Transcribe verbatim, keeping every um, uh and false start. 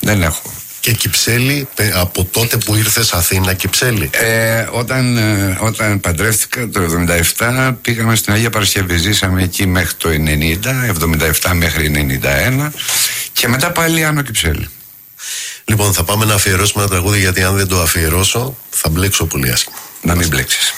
Δεν έχω. Και Κυψέλη, από τότε που ήρθες Αθήνα, Κυψέλη? Ε, όταν, ε, όταν παντρεύτηκα το εβδομήντα επτά, πήγαμε στην Αγία Παρασκευή. Ζήσαμε εκεί μέχρι το ενενήντα, εβδομήντα επτά μέχρι ενενήντα ένα, και μετά πάλι Άνω Κυψέλη. Λοιπόν, θα πάμε να αφιερώσουμε ένα τραγούδι, γιατί αν δεν το αφιερώσω θα μπλέξω πολύ άσχημα. Να μην μπλέξεις.